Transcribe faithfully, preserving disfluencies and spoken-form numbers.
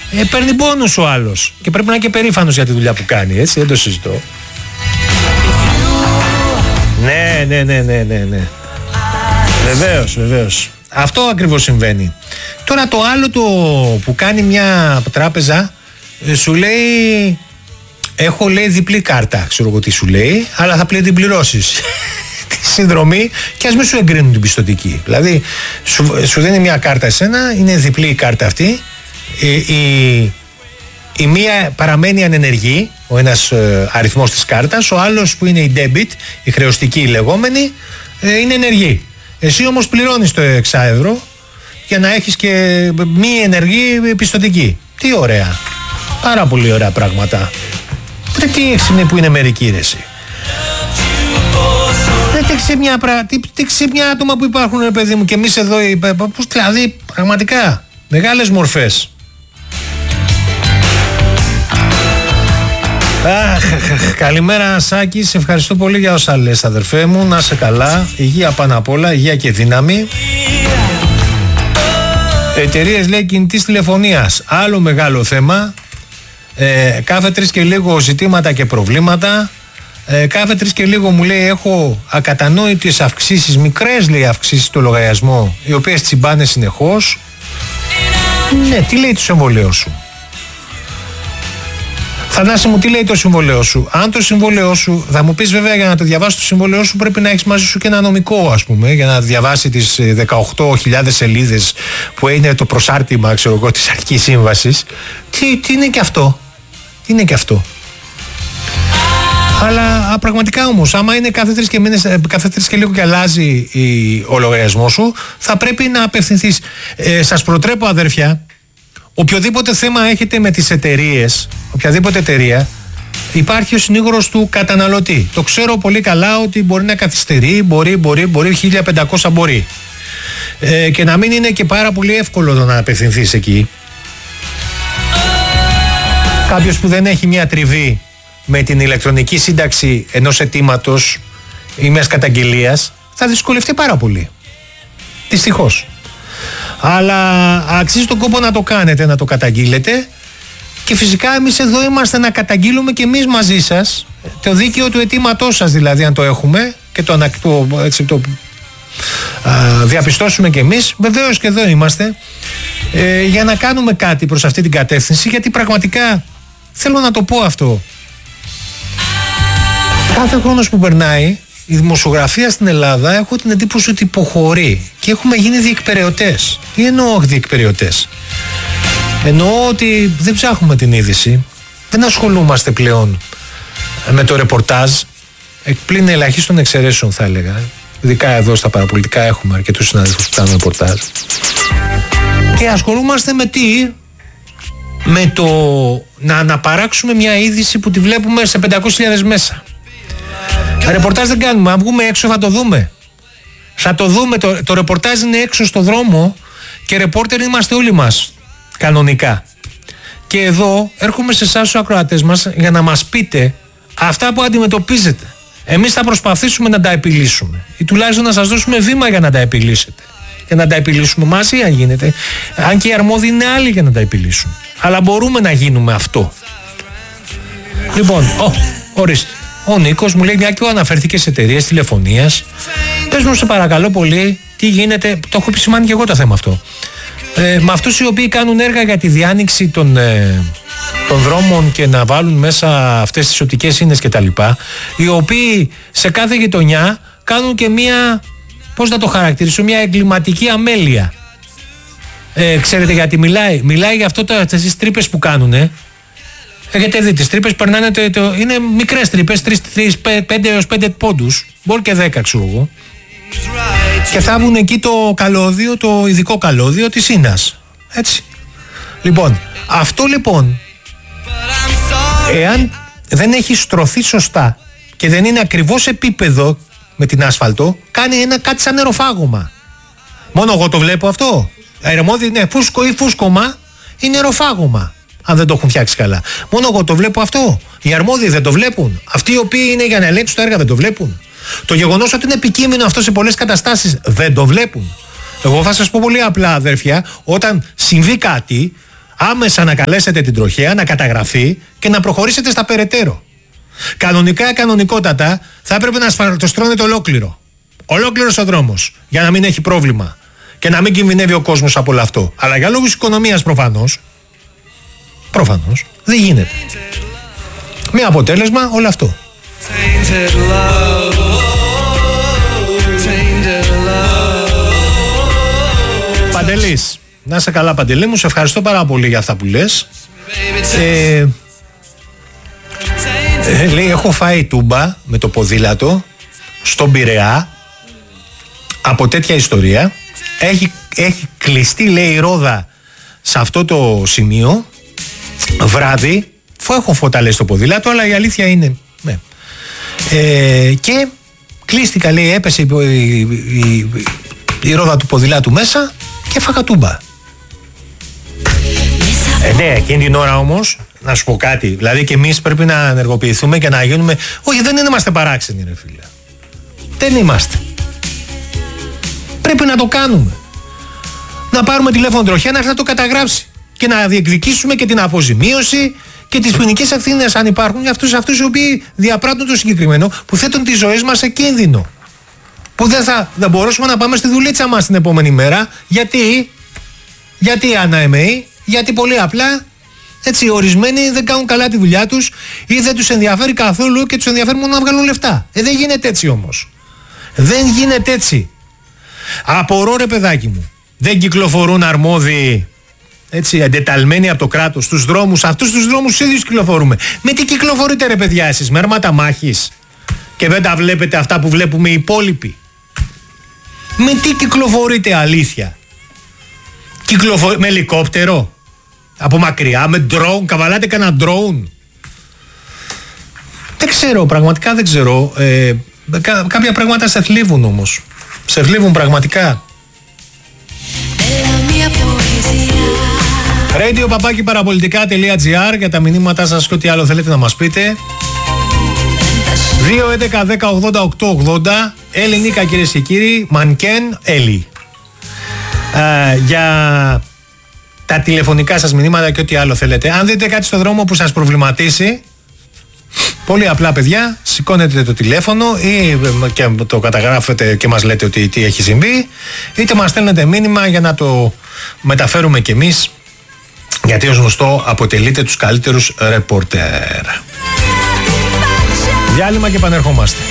ε, παίρνει πόνους ο άλλος και πρέπει να είναι και περήφανος για τη δουλειά που κάνει, έτσι, δεν το συζητώ. Ναι, ναι, ναι, ναι, ναι, ναι. Βεβαίως, βεβαίως. Αυτό ακριβώς συμβαίνει. Τώρα το άλλο το που κάνει μια τράπεζα, σου λέει, έχω λέει διπλή κάρτα, ξέρω εγώ τι σου λέει, αλλά θα την πληρώσεις τη συνδρομή και ας μην σου εγκρίνουν την πιστωτική. Δηλαδή σου, σου δίνει μια κάρτα εσένα, είναι διπλή η κάρτα αυτή, η, η, η μία παραμένει ανενεργή, ο ένας ε, αριθμός της κάρτας, ο άλλος που είναι η debit, η χρεωστική η λεγόμενη, ε, είναι ενεργή. Εσύ όμως πληρώνεις το εξάευρο για να έχεις και μη ενεργή πιστωτική. Τι ωραία. Πάρα πολύ ωραία πράγματα. Ρε τι έξυπνοι που είναι μερικοί ρε εσύ. Ρε τι ξύπνια, τι, τι ξύπνια άτομα που υπάρχουν ρε παιδί μου και εμείς εδώ, πώς δηλαδή πραγματικά μεγάλες μορφές. Αχ, καλημέρα Σάκη, σε ευχαριστώ πολύ για όσα λες αδερφέ μου, να είσαι καλά, υγεία πάνω απ' όλα, υγεία και δύναμη. Εταιρείες λέει κινητής τηλεφωνίας, άλλο μεγάλο θέμα, ε, κάθε τρεις και λίγο ζητήματα και προβλήματα, ε, κάθε τρεις και λίγο μου λέει έχω ακατανόητες αυξήσεις, μικρές λέει αυξήσεις στο λογαριασμό, οι οποίες τσιμπάνε συνεχώς. Ναι, τι λέει το συμβολέο σου? Θανάση μου, τι λέει το συμβολέο σου? Αν το συμβολέο σου, θα μου πεις βέβαια για να το διαβάσει το συμβολέο σου πρέπει να έχεις μαζί σου και ένα νομικό, ας πούμε, για να διαβάσει τις δεκαοκτώ χιλιάδες σελίδες που είναι το προσάρτημα, ξέρω εγώ, της αρχικής σύμβασης. Τι, τι είναι και αυτό? Τι είναι και αυτό? Αλλά α, πραγματικά όμως, άμα είναι κάθε τρεις και, μήνες, κάθε τρεις και λίγο και αλλάζει η, ο λογαριασμός σου, θα πρέπει να απευθυνθείς. Ε, σας προτρέπω αδέρφια, οποιοδήποτε θέμα έχετε με τις εταιρείες, οποιαδήποτε εταιρεία, υπάρχει ο συνήγορος του καταναλωτή. Το ξέρω πολύ καλά ότι μπορεί να καθυστερεί, μπορεί, μπορεί, μπορεί, χίλια πεντακόσια μπορεί. Ε, και να μην είναι και πάρα πολύ εύκολο να απευθυνθείς εκεί. Κάποιος που δεν έχει μια τριβή με την ηλεκτρονική σύνταξη ενός αιτήματος ή μιας καταγγελίας, θα δυσκολευτεί πάρα πολύ. Δυστυχώς. Αλλά αξίζει τον κόπο να το κάνετε, να το καταγγείλετε, και φυσικά εμείς εδώ είμαστε να καταγγείλουμε και εμείς μαζί σας το δίκαιο του αιτήματός σας, δηλαδή αν το έχουμε και το, το, έτσι, το α, διαπιστώσουμε και εμείς, βεβαίως και εδώ είμαστε ε, για να κάνουμε κάτι προς αυτή την κατεύθυνση, γιατί πραγματικά θέλω να το πω αυτό, κάθε χρόνος που περνάει η δημοσιογραφία στην Ελλάδα έχω την εντύπωση ότι υποχωρεί και έχουμε γίνει διεκπεραιωτές. Τι εννοώ διεκπεραιωτές? Εννοώ ότι δεν ψάχνουμε την είδηση, δεν ασχολούμαστε πλέον με το ρεπορτάζ, εκπλήν ελαχίστων εξαιρέσεων θα έλεγα. Ειδικά εδώ στα παραπολιτικά έχουμε αρκετούς συναδέλφους που κάνουν ρεπορτάζ. Και ασχολούμαστε με τι? Με το να αναπαράξουμε μια είδηση που τη βλέπουμε σε πεντακόσιες χιλιάδες μέσα. Ρεπορτάζ δεν κάνουμε, αν βγούμε έξω θα το δούμε. Θα το δούμε, το, το ρεπορτάζ είναι έξω στο δρόμο και ρεπόρτερ είμαστε όλοι μας, κανονικά. Και εδώ έρχομαι σε εσάς τους ακροατές μας για να μας πείτε αυτά που αντιμετωπίζετε. Εμείς θα προσπαθήσουμε να τα επιλύσουμε ή τουλάχιστον να σας δώσουμε βήμα για να τα επιλύσετε. Για να τα επιλύσουμε μαζί αν γίνεται, αν και οι αρμόδιοι είναι άλλοι για να τα επιλύσουν. Αλλά μπορούμε να γίνουμε αυτό. Λοιπόν, ο, ορίστε. Ο Νίκος μου λέει, μια και ο αναφέρθηκε σε εταιρείες τηλεφωνίας, πες μου σε παρακαλώ πολύ τι γίνεται, το έχω επισημάνει και εγώ το θέμα αυτό, ε, με αυτούς οι οποίοι κάνουν έργα για τη διάνοιξη των, ε, των δρόμων και να βάλουν μέσα αυτές τις οπτικές ίνες και τα λοιπά, οι οποίοι σε κάθε γειτονιά κάνουν και μια, πώς να το χαρακτηρίσω, μια εγκληματική αμέλεια. Ε, ξέρετε γιατί μιλάει? Μιλάει για αυτό, τις τρύπες που κάνουνε. Έχετε δει, τις τρύπες περνάνε, το, το, είναι μικρές τρύπες, πέντε έως πέντε πόντους, μπορεί και δέκα ξέρω εγώ. Και θα βγουν εκεί το καλώδιο, το ειδικό καλώδιο της ίνας. Έτσι. Λοιπόν, αυτό λοιπόν, εάν δεν έχει στρωθεί σωστά και δεν είναι ακριβώς επίπεδο με την άσφαλτο, κάνει ένα κάτι σαν νεροφάγωμα. Μόνο εγώ το βλέπω αυτό. Αερομόδι, ναι, φούσκο ή φούσκωμα ή νεροφάγωμα. Αν δεν το έχουν φτιάξει καλά. Μόνο εγώ το βλέπω αυτό. Οι αρμόδιοι δεν το βλέπουν. Αυτοί οι οποίοι είναι για να ελέγξουν τα έργα δεν το βλέπουν. Το γεγονός ότι είναι επικείμενο αυτό σε πολλές καταστάσεις δεν το βλέπουν. Εγώ θα σας πω πολύ απλά, αδέρφια, όταν συμβεί κάτι, άμεσα να καλέσετε την τροχέα, να καταγραφεί και να προχωρήσετε στα περαιτέρω. Κανονικά, κανονικότατα, θα έπρεπε να ασφαλτοστρώνεται ολόκληρο. Ολόκληρος ο δρόμος, για να μην έχει πρόβλημα και να μην κινδυνεύει ο κόσμος από όλο αυτό. Αλλά για λόγους οικονομίας προφανώς, προφανώς, δεν γίνεται. Με αποτέλεσμα όλο αυτό. Παντελής, να είσαι καλά Παντελή μου, σε ευχαριστώ πάρα πολύ για αυτά που λες. ε, ε, Λέει έχω φάει τούμπα με το ποδήλατο στον Πειραιά από τέτοια ιστορία. Έχει, έχει κλειστεί λέει η ρόδα σε αυτό το σημείο βράδυ. Έχω φώτα λέει στο ποδήλατο, αλλά η αλήθεια είναι ναι. ε, και κλείστηκα λέει, έπεσε η, η, η, η ρόδα του ποδηλάτου μέσα και έφαγα τούμπα. Ε, ναι, εκείνη την ώρα όμως, να σου πω κάτι, δηλαδή και εμείς πρέπει να ενεργοποιηθούμε και να γίνουμε, όχι δεν είμαστε παράξενοι ρε φίλε, δεν είμαστε, πρέπει να το κάνουμε, να πάρουμε τηλέφωνο τροχέα να έρθει να το καταγράψει και να διεκδικήσουμε και την αποζημίωση και τις ποινικές ευθύνες αν υπάρχουν για αυτούς, αυτούς οι οποίοι διαπράττουν το συγκεκριμένο που θέτουν τις ζωές μας σε κίνδυνο, που δεν θα δεν μπορούσαμε να πάμε στη δουλίτσα μας την επόμενη μέρα. Γιατί, γιατί αναεμεεί, γιατί πολύ απλά έτσι ορισμένοι δεν κάνουν καλά τη δουλειά τους ή δεν τους ενδιαφέρει καθόλου και τους ενδιαφέρει μόνο να βγάλουν λεφτά. Ε, δεν γίνεται έτσι όμως. Δεν γίνεται έτσι. Απορώ ρε παιδάκι μου. Δεν κυκλοφορούν αρμόδιοι έτσι εντεταλμένοι από το κράτος στους δρόμους, αυτούς τους δρόμους τους ίδιους κυκλοφορούμε. Με τι κυκλοφορείτε ρε παιδιά εσείς, με αρμάτα μάχης και δεν τα βλέπετε αυτά που βλέπουμε οι υπόλοιποι? Με τι κυκλοφορείτε αλήθεια? Κυκλοφο... Με ελικόπτερο, από μακριά, με drone, καβαλάτε κανένα drone? Δεν ξέρω, πραγματικά δεν ξέρω. ε, κά, κάποια πράγματα σε θλίβουν όμως. Σε θλίβουν πραγματικά. radio παπάκι παραπολιτικά τελεία τζι άρ για τα μηνύματά σας και ό,τι άλλο θέλετε να μας πείτε. δύο έντεκα δέκα ογδόντα οκτώ ογδόντα Ελληνίκα κυρίες και κύριοι, Μανκέν Έλλη. Ε, για τα τηλεφωνικά σας μηνύματα και ό,τι άλλο θέλετε. Αν δείτε κάτι στο δρόμο που σας προβληματίσει, πολύ απλά παιδιά, σηκώνετε το τηλέφωνο ή και το καταγράφετε και μας λέτε ότι τι έχει συμβεί, είτε μας στέλνετε μήνυμα για να το μεταφέρουμε κι εμείς, γιατί ως γνωστό αποτελείτε τους καλύτερους ρεπορτέρ. Διάλειμμα και επανερχόμαστε.